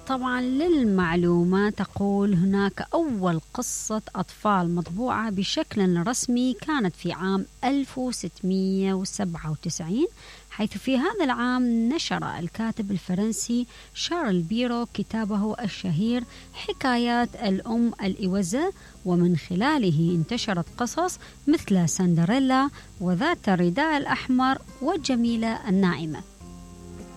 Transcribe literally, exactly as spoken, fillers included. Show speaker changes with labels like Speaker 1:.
Speaker 1: طبعا للمعلومة تقول هناك أول قصة أطفال مطبوعة بشكل رسمي كانت في عام ألف وستمئة وسبعة وتسعين، حيث في هذا العام نشر الكاتب الفرنسي شارل بيرو كتابه الشهير حكايات الأم الإوزة، ومن خلاله انتشرت قصص مثل سندريلا وذات الرداء الأحمر والجميلة الناعمة.